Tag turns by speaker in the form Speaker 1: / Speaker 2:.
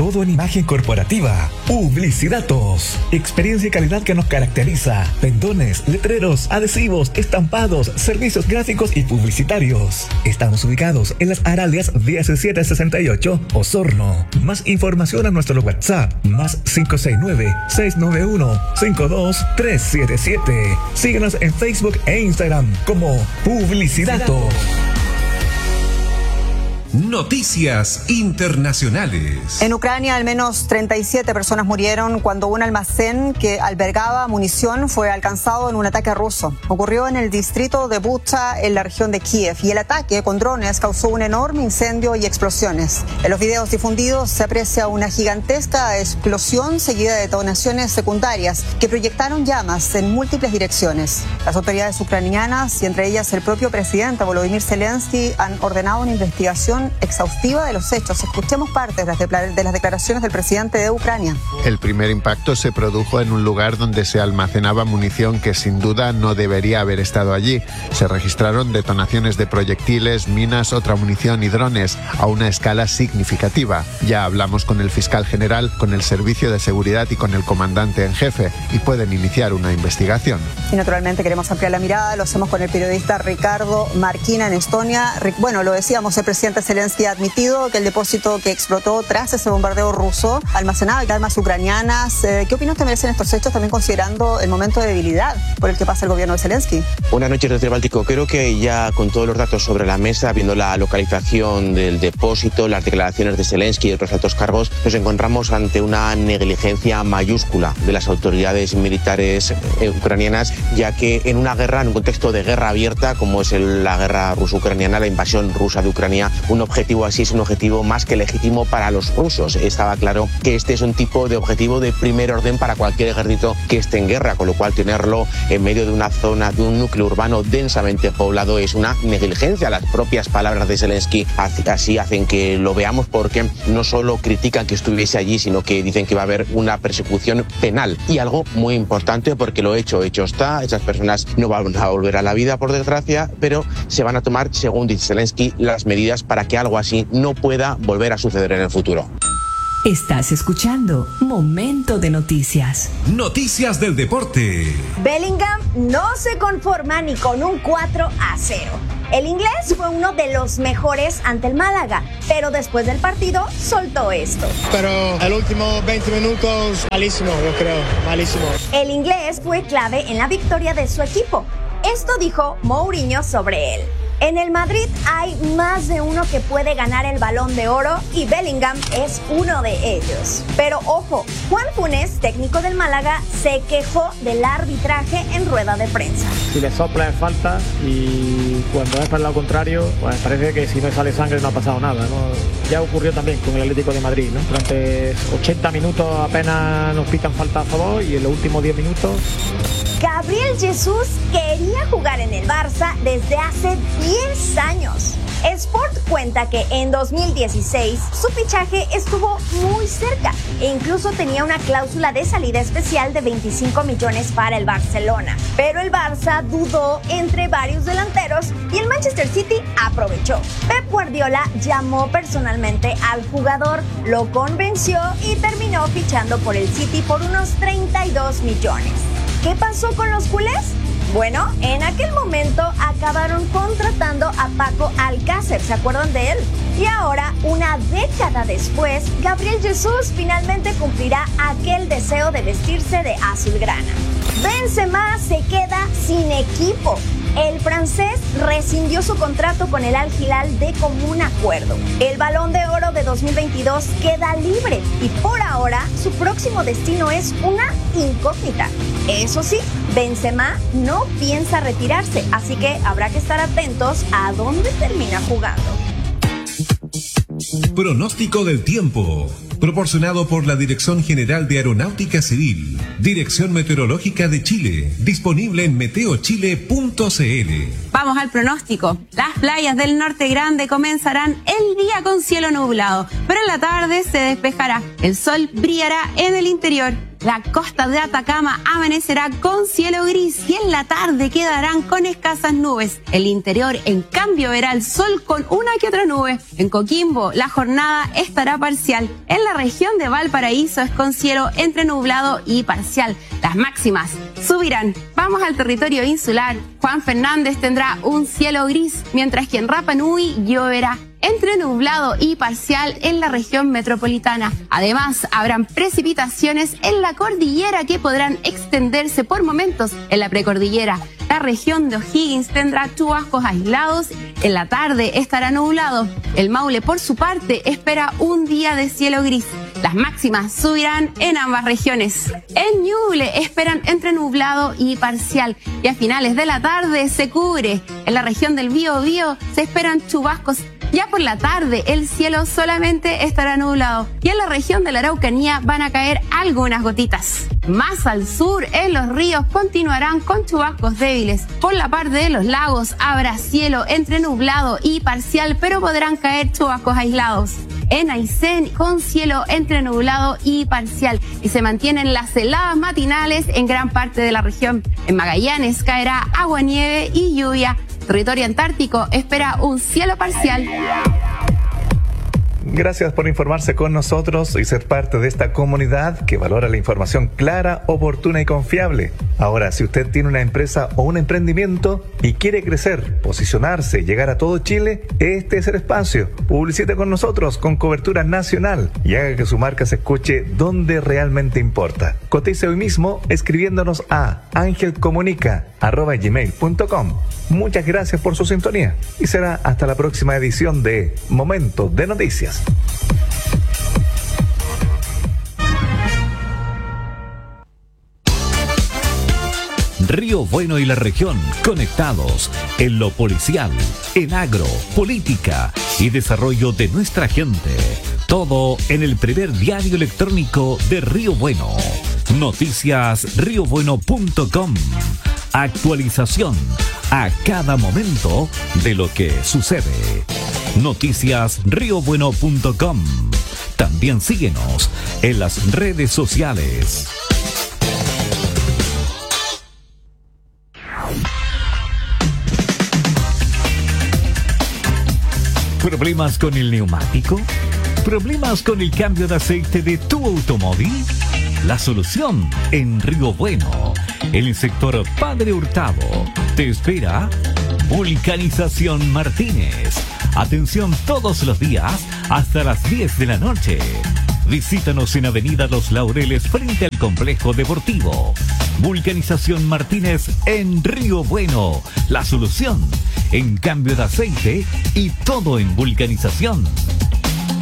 Speaker 1: todo en imagen corporativa. Publicidatos. Experiencia y calidad que nos caracteriza. Pendones, letreros, adhesivos, estampados, servicios gráficos y publicitarios. Estamos ubicados en las Aralias 1768, Osorno. Más información a nuestro WhatsApp, más 569-691-52377. Síguenos en Facebook e Instagram como Publicidatos.
Speaker 2: Noticias internacionales.
Speaker 3: En Ucrania, al menos 37 personas murieron cuando un almacén que albergaba munición fue alcanzado en un ataque ruso. Ocurrió en el distrito de Bucha, en la región de Kiev, y el ataque con drones causó un enorme incendio y explosiones. En los videos difundidos se aprecia una gigantesca explosión seguida de detonaciones secundarias que proyectaron llamas en múltiples direcciones. Las autoridades ucranianas, y entre ellas el propio presidente Volodymyr Zelensky, han ordenado una investigación exhaustiva de los hechos. Escuchemos partes de las declaraciones del presidente de Ucrania.
Speaker 4: El primer impacto se produjo en un lugar donde se almacenaba munición que sin duda no debería haber estado allí. Se registraron detonaciones de proyectiles, minas, otra munición y drones a una escala significativa. Ya hablamos con el fiscal general, con el servicio de seguridad y con el comandante en jefe y pueden iniciar una investigación.
Speaker 3: Y naturalmente queremos ampliar la mirada, lo hacemos con el periodista Ricardo Marquina en Estonia. Bueno, lo decíamos, el presidente Zelensky ha admitido que el depósito que explotó tras ese bombardeo ruso almacenaba armas ucranianas. ¿Qué opinión te merecen estos hechos, también considerando el momento de debilidad por el que pasa el gobierno de Zelensky?
Speaker 5: Buenas noches desde el Báltico. Creo que ya con todos los datos sobre la mesa, viendo la localización del depósito, las declaraciones de Zelensky y otros altos cargos, nos encontramos ante una negligencia mayúscula de las autoridades militares ucranianas, ya que en una guerra, en un contexto de guerra abierta, como es la guerra ruso-ucraniana, la invasión rusa de Ucrania, un objetivo así es un objetivo más que legítimo para los rusos. Estaba claro que este es un tipo de objetivo de primer orden para cualquier ejército que esté en guerra, con lo cual tenerlo en medio de una zona, de un núcleo urbano densamente poblado es una negligencia. Las propias palabras de Zelensky así hacen que lo veamos, porque no solo critican que estuviese allí, sino que dicen que va a haber una persecución penal. Y algo muy importante, porque lo hecho está, esas personas no van a volver a la vida, por desgracia, pero se van a tomar, según dice Zelensky, las medidas para que algo así no pueda volver a suceder en el futuro.
Speaker 6: Estás escuchando Momento de Noticias.
Speaker 2: Noticias del deporte.
Speaker 7: Bellingham no se conforma ni con un 4-0. El inglés fue uno de los mejores ante el Málaga, pero después del partido soltó esto.
Speaker 8: Pero el último 20 minutos, malísimo, yo creo, malísimo.
Speaker 7: El inglés fue clave en la victoria de su equipo. Esto dijo Mourinho sobre él. En el Madrid hay más de uno que puede ganar el Balón de Oro y Bellingham es uno de ellos. Pero ojo, Juan Funes, técnico del Málaga, se quejó del arbitraje en rueda de prensa.
Speaker 9: Si le sopla es falta y cuando es para el lado contrario, pues parece que si no sale sangre no ha pasado nada, ¿no? Ya ocurrió también con el Atlético de Madrid, ¿no? Durante 80 minutos apenas nos pitan falta a favor y en los últimos 10 minutos...
Speaker 7: Gabriel Jesús quería jugar en el Barça desde hace 10 años. Sport cuenta que en 2016 su fichaje estuvo muy cerca e incluso tenía una cláusula de salida especial de 25 millones para el Barcelona. Pero el Barça dudó entre varios delanteros y el Manchester City aprovechó. Pep Guardiola llamó personalmente al jugador, lo convenció y terminó fichando por el City por unos 32 millones. ¿Qué pasó con los culés? Bueno, en aquel momento acabaron contratando a Paco Alcácer, ¿se acuerdan de él? Y ahora, una década después, Gabriel Jesús finalmente cumplirá aquel deseo de vestirse de azulgrana. Benzema se queda sin equipo. El francés rescindió su contrato con el Al Hilal de común acuerdo. El Balón de Oro de 2022 queda libre y por ahora su próximo destino es una incógnita. Eso sí, Benzema no piensa retirarse, así que habrá que estar atentos a dónde termina jugando.
Speaker 2: Pronóstico del tiempo, proporcionado por la Dirección General de Aeronáutica Civil, Dirección Meteorológica de Chile, disponible en meteochile.cl.
Speaker 10: Vamos al pronóstico. Las playas del norte grande comenzarán el día con cielo nublado, pero en la tarde se despejará. El sol brillará en el interior. La costa de Atacama amanecerá con cielo gris y en la tarde quedarán con escasas nubes. El interior, en cambio, verá el sol con una que otra nube. En Coquimbo, la jornada estará parcial. En la región de Valparaíso es con cielo entre nublado y parcial. Las máximas subirán. Vamos al territorio insular. Juan Fernández tendrá un cielo gris, mientras que en Rapa Nui lloverá entre nublado y parcial en la región metropolitana. Además, habrán precipitaciones en la cordillera que podrán extenderse por momentos en la precordillera. La región de O'Higgins tendrá chubascos aislados. En la tarde estará nublado. El Maule, por su parte, espera un día de cielo gris. Las máximas subirán en ambas regiones. En Ñuble esperan entre nublado y parcial. Y a finales de la tarde se cubre. En la región del Biobío se esperan chubascos. Ya por la tarde el cielo solamente estará nublado y en la región de la Araucanía van a caer algunas gotitas. Más al sur, en los ríos continuarán con chubascos débiles. Por la parte de los lagos habrá cielo entre nublado y parcial, pero podrán caer chubascos aislados. En Aysén, con cielo entre nublado y parcial, y se mantienen las heladas matinales en gran parte de la región. En Magallanes caerá aguanieve y lluvia. Territorio Antártico espera un cielo parcial.
Speaker 1: Gracias por informarse con nosotros y ser parte de esta comunidad que valora la información clara, oportuna y confiable. Ahora, si usted tiene una empresa o un emprendimiento y quiere crecer, posicionarse y llegar a todo Chile, este es el espacio. Publicite con nosotros con cobertura nacional y haga que su marca se escuche donde realmente importa. Cotice hoy mismo escribiéndonos a angelcomunica@gmail.com. Muchas gracias por su sintonía y será hasta la próxima edición de Momento de Noticias.
Speaker 11: Río Bueno y la región conectados en lo policial, en agro, política y desarrollo de nuestra gente. Todo en el primer diario electrónico de Río Bueno. Noticiasriobueno.com. Actualización a cada momento de lo que sucede. Noticiasriobueno.com. También síguenos en las redes sociales. ¿Problemas con el neumático? ¿Problemas con el cambio de aceite de tu automóvil? La solución en Río Bueno, en el sector Padre Hurtado. Te espera Vulcanización Martínez. Atención todos los días hasta las 10 de la noche. Visítanos en Avenida Los Laureles frente al Complejo Deportivo. Vulcanización Martínez en Río Bueno. La solución en cambio de aceite y todo en vulcanización.